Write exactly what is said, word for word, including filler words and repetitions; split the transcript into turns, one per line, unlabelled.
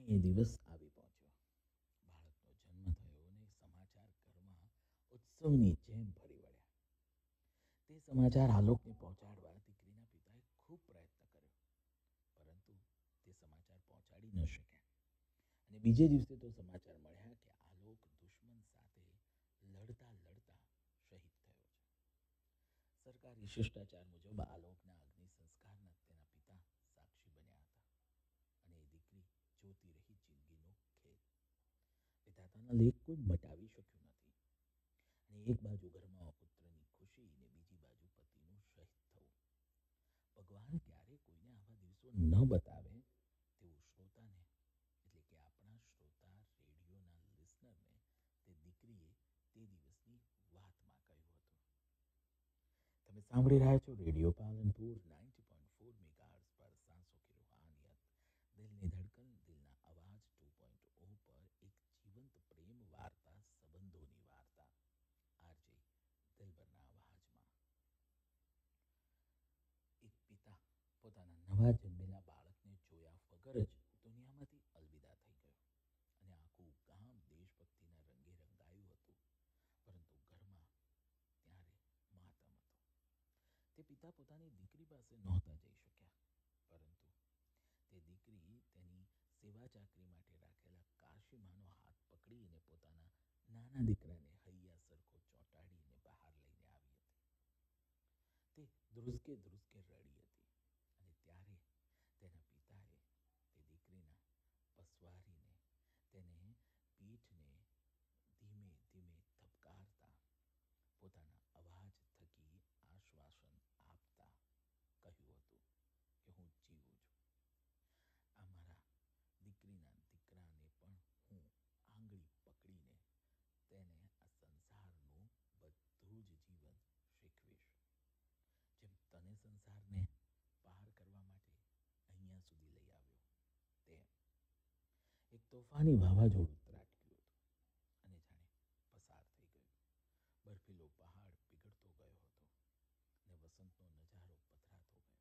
એ દિવસ આવી પહોંચ્યો. બાળકનો જન્મ થયો અને સમાચાર ઘરમાં ઉત્સવની જેમ ફરી વળ્યા. તે સમાચાર આલોકને પહોંચાડવા દીકરીના પિતાએ ખૂબ પ્રયત્ન કર્યો, પરંતુ તે સમાચાર પહોંચાડી ન શક્યા. અને બીજે દિવસે તો સમાચાર મળ્યા કે આલોક દુશ્મન સાથે લડતા લડતા શહીદ થયો છે. સરકારી શિષ્ટાચાર મુજબ આલોકના અગ્નિ સંસ્કારના તેના પિતા સાક્ષી બન્યા હતા, અને એ દીકરી જોતી રહી જિંદગીનો ખેદ. વિધાતાના લેખ કોઈ મટાવી શક્યું નથી. અને એક બાજુ ઘરમાં પુત્રની ખુશી ને બીજી બાજુ પતિનું શહીદ થવું. ભગવાન ક્યારે કોઈને આવા દિવસો ન બતાવે તેવું શ્રોતાને, એટલે કે આપણા શ્રોતા રેડિયોના લિસનરને તે દીકરીએ તે દિવસની વાતમાં કહ્યું હતું. તમે સાંભળી રહ્યા છો radio Palanpur ninety point four megahertz પર સાસો કી રૂહાનિયત, દિલની ધડકન, દિલના અવાજ ટુ પોઈન્ટ ઓ પર એક જીવંત પ્રેમ વાર્તા, સંબંધોની વાર્તા, આરજે દિલબરના અવાજમાં. એક પિતા પોતાના નવા જન્મેલા બાળકને જોયા વગર જ દુનિયામાંથી અલવિદા થઈ ગયો, અને આખું ગામ દેશભક્તિના રંગે રંગાયું હતું, પરંતુ ઘરમાં ત્યારે માતમ હતો. તે પિતા પોતાની દીકરી પાસે નહોતા જઈ શક્યા, પરંતુ તે દીકરી તેની સેવા ચાકરી માટે રાખેલા કાશીમાનો હાથ પકડીને પોતાના નાના દીકરાને હૈયા સરખો ચોંટાડીને બહાર લઈને આવી હતી. તે ધ્રુસકે ધ્રુસકે રડી હતી, અને ત્યારે તેના પિતાએ તે દીકરીના પસવારીને, તેને પીઠને ધીમે ધીમે ધબકારતા, પોતાના અવાજ થકી આશ્વાસન આપતા કહ્યું હતું કે હું જીવું છું. આ મારા દીકરીના દીકરાને પણ હું આંગળી પકડીને તેને આ સંસારનું બધું જ જીવન શીખવીશ, જેમ તને સંસારને પાર કરવા માટે અહીંયા સુધી લઈ આવ્યો તેમ. એક તોફાની વાવાઝોડું ત્રાટક્યું હતું, અને જાણે પસાર થઈ ગયું. બર્ફીલો પહાડ પીગળતો ગયો હતો, અને વસંતનો નજારો પધરાતો ગયો.